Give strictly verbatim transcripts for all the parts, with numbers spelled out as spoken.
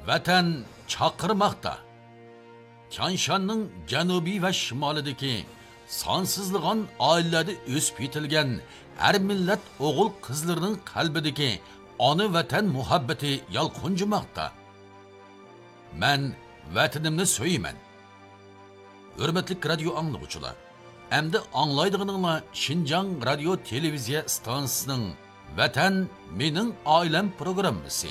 Vatan chaqirmoqda. Tianshanning janubiy va shimolidagi sonsizlig'on oilalarda o'sib yetilgan har millat o'g'il qizlarining qalbidagi ona vatan muhabbati yalqunjimoqda. Men vatanimni so'yman. Hurmatli radio anglovchilar, endi anglaydiganinglar Xinjiang radio televiziya stansiyasining Vatan mening oilam programmasi.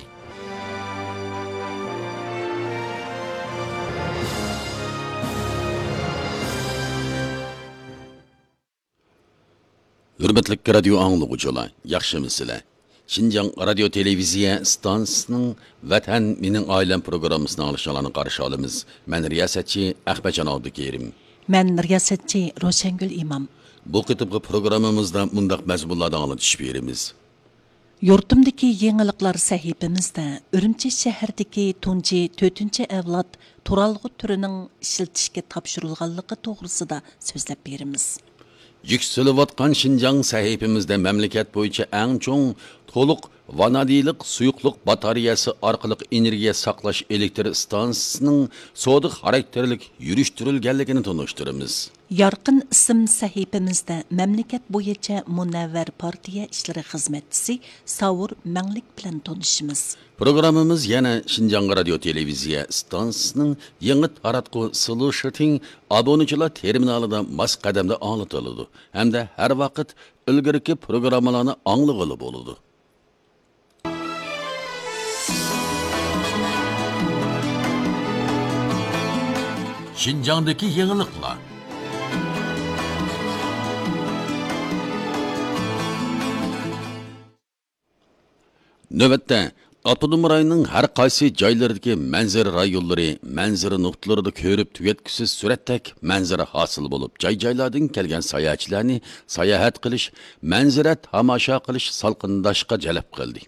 Hürmetli radio anlıqçılar, yaxşımısınızlar? Xinjiang radio televiziya stansiyasining Vatan mening oilam programmasini alışalarını qarşı alımız. Men riyasatchi Ahmadjon Abdukerim. Men riyasatchi Roshangul Imam. Bu qitimqi programmamizda mundaq mazmunlardan anlatışıp berimiz. Yurtimdagi yangiliklar sahifamizda Urumchi shahridagi tunji to'rtinchi avlod turalg'u turining ishlatishga topshirilganligi to'g'risida so'zlab beramiz. Yükselivatqan Xinjiang sahifamizda mamlakat bo'yicha eng cho'ng to'liq vanadiylik suyuqlik batareyasi orqali energiya saqlash elektr stansiyasining sodi xarakterlik yurishtirilganligini tanishtiramiz. Yarqin ism sahifamizda mamlakat bo'yicha Munavvar partiya ishlari xizmatchisi Savur Manglik bilan tanishimiz. Programmamiz yana Xinjiang radio televiziya stansiyasining yangi taratqu solution obunachilar terminalida mas qadamda anlatiladi hamda har vaqt ilgirki programmalarni anglag'ili bo'ladi. Xinjiangdagi yangiliklar. Növbətdə Avtonom rayonunun hər qaysı joylaridagi manzara rayonlari, manzara nuqtalarida ko'rib tugatkisiz suratdek manzara hosil bo'lib, joy-joylardan kelgan sayohatchilarni sayohat qilish, manzara tomosha qilish salqindashga jalb qildi.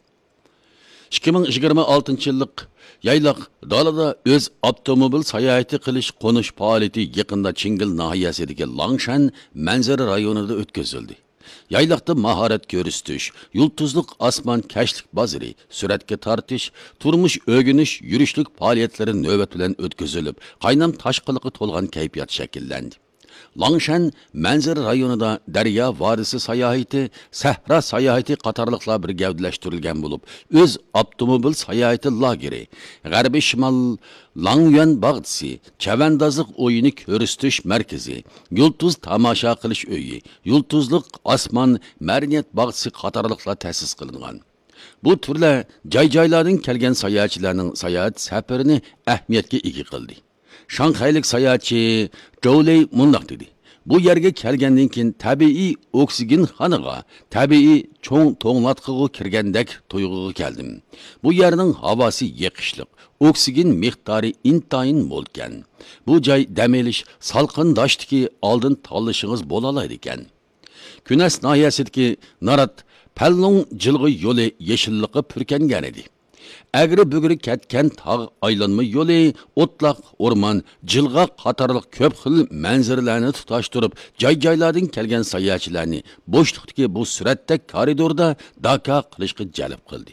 ikki ming yigirma oltinchi yillik yaylaq dalada o'z avtomobil sayohati qilish qo'nish faoliyati yaqinda Chingil nahiyasidagi Langshan manzara rayonida o'tkazildi. Yaylaqda mahorat ko'rsatish, yulduzliq osmon kashlik bozori, suratga tortish, turmush o'rganish, yurishlik faoliyatlari navbat bilan o'tkazilib, qaynam tashqiliqi to'lgan kayfiyat shakllandi. Langshan manzara rayonida daryo vodisi sayohati, sahra sayohati qatorliqlar bir gavdalashtirilgan bo'lib, o'z avtomobil sayohati lageri, g'arbiy shimol Langyuan bag'disi, chavandozlik o'yini ko'rsatish markazi, yulduz tomosha qilish uyi, yulduzliq osmon mariniyat bag'disi qatorliqlar ta'sis qilingan. Bu turlar joy-joylardan kelgan sayohatchilarning sayohat safarini ahamiyatga ega qildi. Shanxaylik sayohatchi Zhou mundaq dedi. Bu yerga kelgandan keyin tabiiy oksigen xoniga, tabiiy cho'ng to'nglatqiga kirgandek tuyg'uga keldim. Bu yerning havosi yiqishliq, oksigen miqdori intayin bo'lgan. Bu joy dam olish, salqin dashtiki oldin tanlashingiz bo'la oladi ekan. Kunas nahiyasidagi Narat Pallong jilg'i yo'li yeshilliqqa purkangan edi. Agri bugri ketgan tog' aylanma yo'li, o'tloq o'rmon, jilg'a qatorliq ko'p xil manzaralarni tutashtirib, joy-joylardan kelgan sayohatchilarni bo'shliqdagi bu suratdagi koridorda daka qilishga jalb qildi.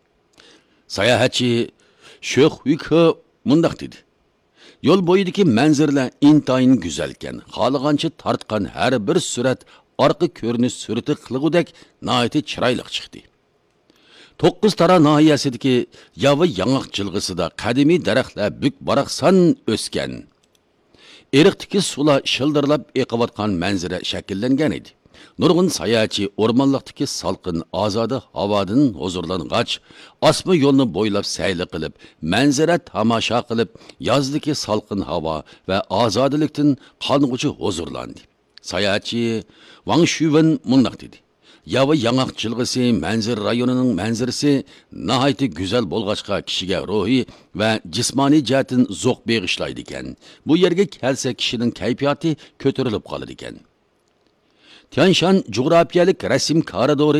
Sayohatchi Sho'x Uyko mundaq dedi. Yo'l bo'yidagi manzaralar intayin go'zalkan, xohlagancha tortgan har bir surat orqa ko'rinish surati qilgudek nihoyat chiroyli chiqdi. To'qqiz tara nahiyasidagi yavi yangiq jilg'isida qadimiy daraxtlar buk baraqsan o'sgan. Eriqdagi sular shildirlab eqiyotgan manzara shakllangan edi. Nurg'un sayohatchi o'rmonliqdagi salqin, ozoda havodan huzurlangach, osma yo'lni bo'ylab sayli qilib, manzara tomosha qilib, yozdagi salqin havo va ozodilikdan qong'uchi huzurlandi. Sayohatchi Wang Shuwen mundaq dedi. Yavi yangiq jilg'isi manzara rayonining manzarasi nihoyat go'zal bo'lg'achqa kishiga ruhiy va jismoniy jihatdan zo'q beg'ishlaydi ekan. Bu yerga kelsa kishining kayfiyati ko'tarilib qoladi ekan. Tianshan jug'rafiyalik rasm koridori